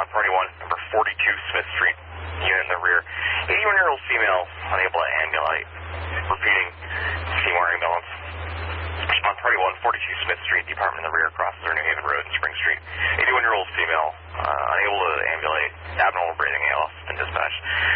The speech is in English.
on priority 1, number 42 Smith Street, unit in the rear. 81-year-old female unable to ambulate. Repeating, Seymour ambulance. On priority 1, 42 Smith Street, department in the rear, crosses New Haven Road and Spring Street. 81-year-old female unable to ambulate, abnormal breathing, ALS, been dispatched.